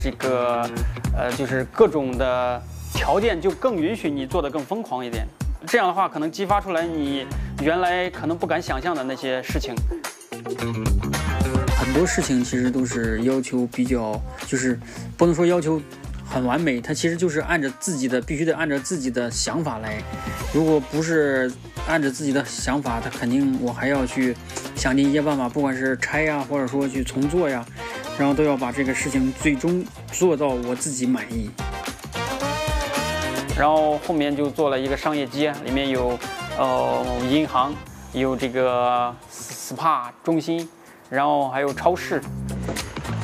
这个就是各种的条件就更允许你做得更疯狂一点。这样的话，可能激发出来你原来可能不敢想象的那些事情。 很多事情其实都是要求比较，就是不能说要求很完美，它其实就是必须得按照自己的想法来。如果不是按照自己的想法，它肯定我还要去想尽一些办法，不管是拆呀，或者说去重做呀，然后都要把这个事情最终做到我自己满意。 然后后面就做了一个商业街，里面有银行，有这个 SPA 中心，然后还有超市，